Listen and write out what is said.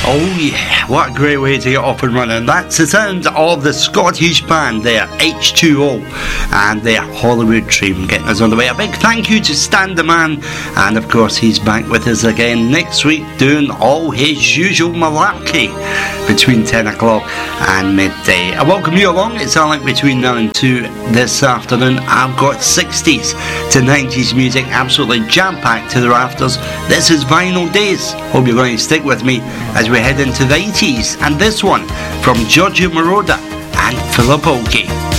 Oh yeah, what a great way to get up and running. That's the sound of the Scottish band there, H2O, and their Hollywood Dream getting us on the way. A big thank you to Stan the Man, and of course he's back with us again next week doing all his usual malarkey between 10 o'clock and midday. I welcome you along. It's Alec between now and 2 this afternoon. I've got 60s to 90s music absolutely jam-packed to the rafters. This is Vinyl Days. Hope you're going to stick with me as we head into the 80s, and this one from Giorgio Moroder and Philip Oakey.